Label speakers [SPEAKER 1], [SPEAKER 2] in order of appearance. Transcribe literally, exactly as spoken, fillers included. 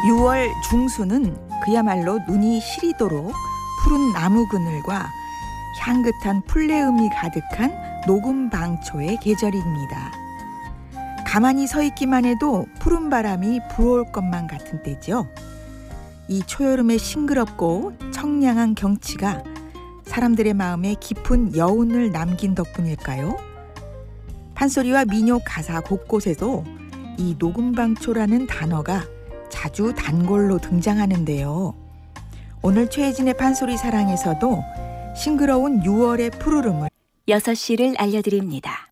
[SPEAKER 1] 유월 중순은 그야말로 눈이 시리도록 푸른 나무 그늘과 향긋한 풀내음이 가득한 녹음방초의 계절입니다. 가만히 서 있기만 해도 푸른 바람이 불어올 것만 같은 때죠. 이 초여름의 싱그럽고 청량한 경치가 사람들의 마음에 깊은 여운을 남긴 덕분일까요? 판소리와 민요 가사 곳곳에도 이 녹음방초라는 단어가 자주 단골로 등장하는데요. 오늘 최혜진의 판소리 사랑에서도 싱그러운 유월의 푸르름을
[SPEAKER 2] 여섯 시를 알려드립니다.